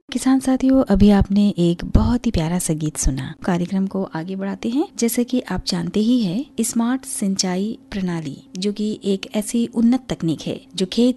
किसान साथियों, अभी आपने एक बहुत ही प्यारा सा गीत सुना। कार्यक्रम को आगे बढ़ाते हैं। जैसे कि आप जानते ही हैं, स्मार्ट सिंचाई प्रणाली जो कि एक ऐसी उन्नत तकनीक है जो खेत